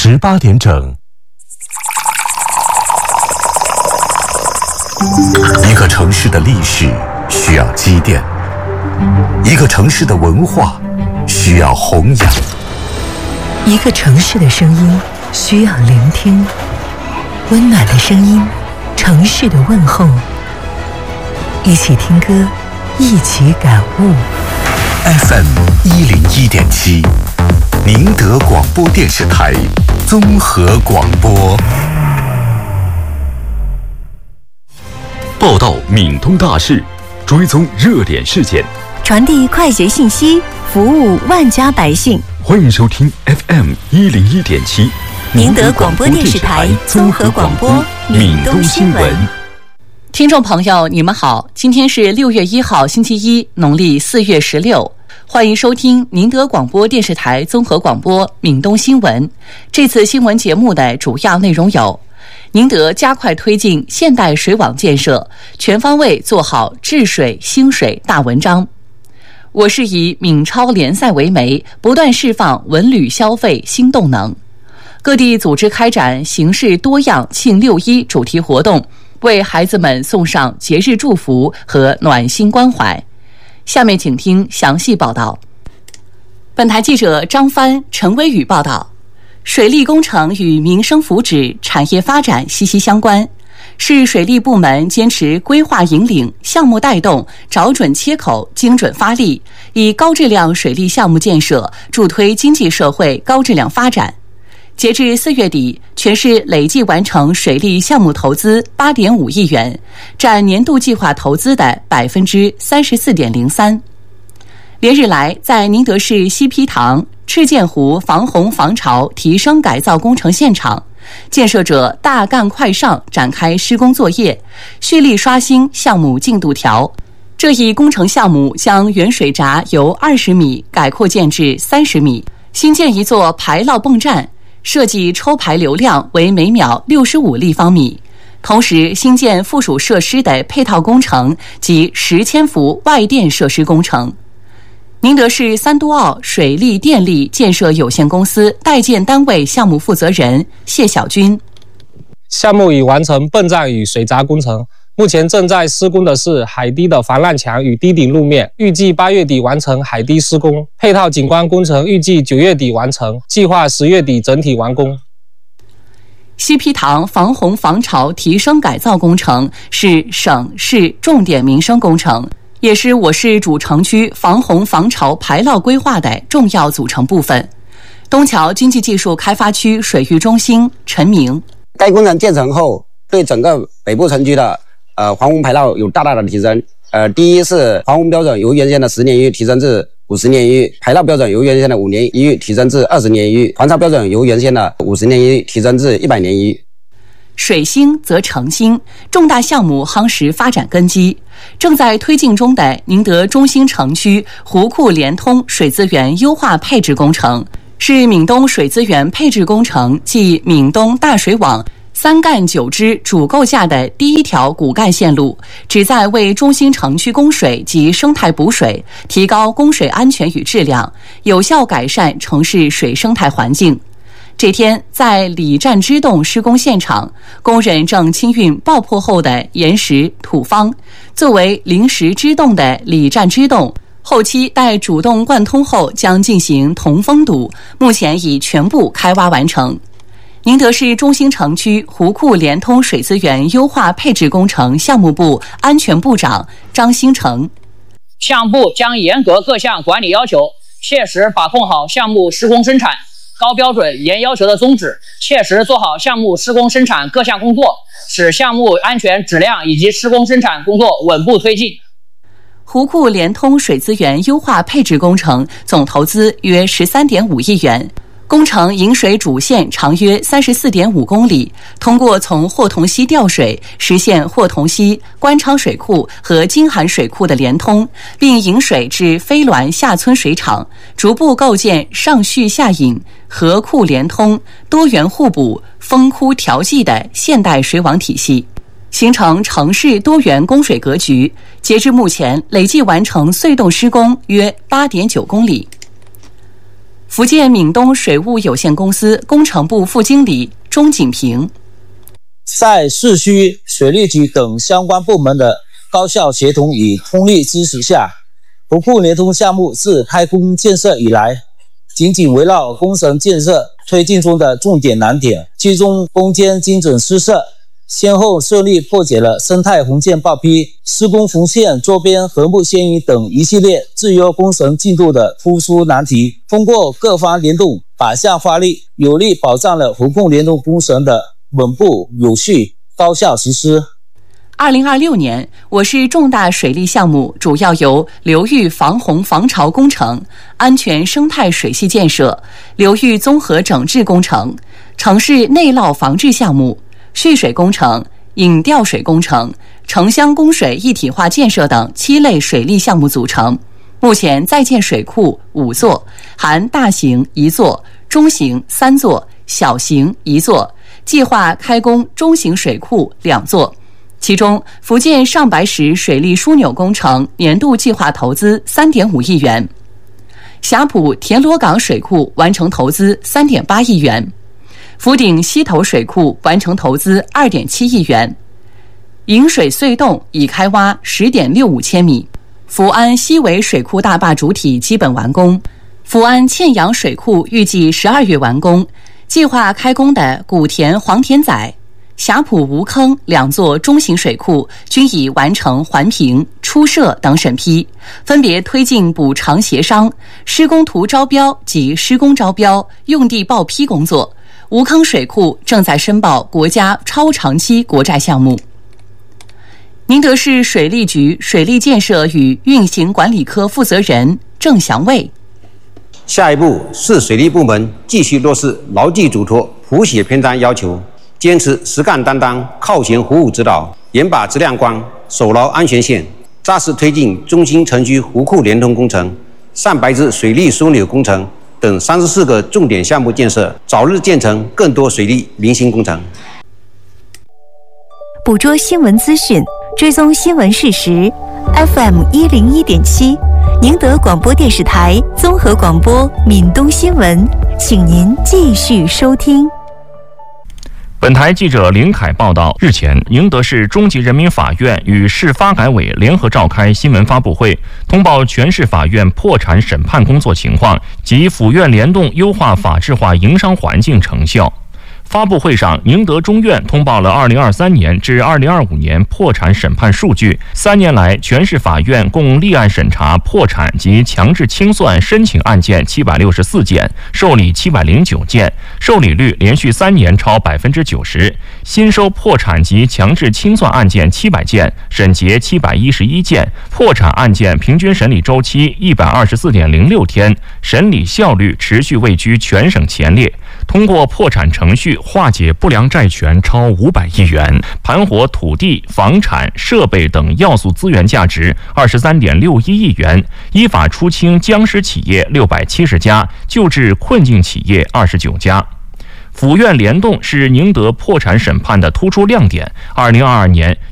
18点整。一个城市的历史需要积淀，一个城市的文化需要弘扬， 一个城市的声音需要聆听。温暖的声音，城市的问候。一起听歌，一起感悟。 FM 101.7，宁德广播电视台综合广播。 报道闽东大事，追踪热点事件， 传递快捷信息，服务万家百姓。 欢迎收听 FM 101.7， 宁德广播电视台综合广播闽东新闻。 听众朋友，你们好，今天是6月1号，星期一，农历4月16。欢迎收听宁德广播电视台综合广播闽东新闻。这次新闻节目的主要内容有：宁德加快推进现代水网建设，全方位做好治水兴水大文章。我是以闽超联赛为媒，不断释放文旅消费新动能。各地组织开展形式多样庆6·1主题活动，为孩子们送上节日祝福和暖心关怀。下面请听详细报道。本台记者张帆、陈威宇报道，水利工程与民生福祉、产业发展息息相关，市水利部门坚持规划引领、项目带动、找准切口、精准发力，以高质量水利项目建设助推经济社会高质量发展。截至4月底，全市累计完成水利项目投资8.5亿元，占年度计划投资的34.03%。连日来，在宁德市西坯塘赤涧湖防洪防潮提升改造工程现场，建设者大干快上展开施工作业，蓄力刷新项目进度条。这一工程项目将原水闸由20米改扩建至30米，新建一座排涝泵站，设计抽排流量为每秒65立方米，同时新建附属设施的配套工程及10千伏外电设施工程。宁德市三都澳水利电力建设有限公司代建单位项目负责人谢小军： 项目已完成泵站与水闸工程，目前正在施工的是海堤的防烂墙与堤顶路面，预计8月底完成海堤施工，配套景观工程预计9月底完成，计划10月底整体完工。 西坯塘防洪防潮提升改造工程是省市重点民生工程，也是我市主城区防洪防潮排涝规划的重要组成部分。东桥经济技术开发区水域中心陈明： 该工程建成后，对整个北部城区的防洪排涝有大大的提升。第一是防洪标准由原先的10年一遇提升至50年一遇，排涝标准由原先的5年一遇提升至20年一遇，防潮标准由原先的50年一遇提升至100年一遇。 水兴则城兴，重大项目夯实发展根基。正在推进中的宁德中心城区湖库联通水资源优化配置工程，是闽东水资源配置工程暨闽东大水网3干9支主构架的第一条骨干线路，旨在为中心城区供水及生态补水，提高供水安全与质量，有效改善城市水生态环境。这天，在李站支洞施工现场，工人正清运爆破后的岩石土方，作为临时支洞的李站支洞，后期待主洞贯通后将进行铜封堵，目前已全部开挖完成。宁德市中心城区湖库联通水资源优化配置工程项目部安全部长张新成： 项目部将严格各项管理要求，切实把控好项目施工生产高标准严要求的宗旨，切实做好项目施工生产各项工作，使项目安全质量以及施工生产工作稳步推进。 湖库联通水资源优化配置工程总投资约13.5亿元，工程引水主线长约34.5公里，通过从霍同溪调水，实现霍同溪、官昌水库和金涵水库的连通，并引水至飞峦下村水厂，逐步构建上蓄下引、河库连通、多元互补、封枯调剂的现代水网体系，形成城市多元供水格局。截至目前，累计完成隧洞施工约8.9公里。 福建闽东水务有限公司工程部副经理钟景平。 在市区水利局等相关部门的高效协同与通力支持下，湖库联通项目自开工建设以来，紧紧围绕工程建设推进中的重点难点，集中攻坚精准施设，先后顺利破解了生态红线报批、施工红线周边和睦先引等一系列制约工程进度的突出难题。通过各方联动，反向发力，有力保障了湖库联通工程的稳步、有序、高效实施。 2026年，我市重大水利项目主要由流域防洪防潮工程、安全生态水系建设、流域综合整治工程、城市内涝防治项目、蓄水工程、引调水工程、城乡供水一体化建设等7类水利项目组成。目前在建水库5座，含大型1座、中型3座、小型1座，计划开工中型水库2座。其中，福建上白石水利枢纽工程年度计划投资3.5亿元，霞浦田螺港水库完成投资3.8亿元，福鼎西头水库完成投资2.7亿元，引水隧洞已开挖10.65千米，福安西围水库大坝主体基本完工，福安倩阳水库预计12月完工，计划开工的古田黄田仔、霞浦吴坑2座中型水库均已完成环评、初设等审批，分别推进补偿协商、施工图招标及施工招标、用地报批工作。吴坑水库正在申报国家超长期国债项目。宁德市水利局水利建设与运行管理科负责人郑祥卫。 下一步，市水利部门继续落实牢记嘱托、谱写篇章要求，坚持实干担当、靠前服务指导，严把质量关，守牢安全线，扎实推进中心城区湖库联通工程、上白石水利枢纽工程等34个重点项目建设，早日建成更多水利民生工程。 捕捉新闻资讯，追踪新闻事实。FM 101.7，宁德广播电视台综合广播闽东新闻，请您继续收听。 本台记者林凯报道，日前，宁德市中级人民法院与市发改委联合召开新闻发布会，通报全市法院破产审判工作情况及府院联动优化法治化营商环境成效。发布会上，宁德中院通报了2023年至2025年破产审判数据。3年来，全市法院共立案审查破产及强制清算申请案件764件，受理709件，受理率连续3年超90%。新收破产及强制清算案件700件，审结711件，破产案件平均审理周期124.06天，审理效率持续位居全省前列。通过破产程序化解不良债权超500亿元，盘活土地、房产、设备等要素资源价值23.61亿元，依法出清僵尸企业670家，救治困境企业29家。府院联动是宁德破产审判的突出亮点。2022年，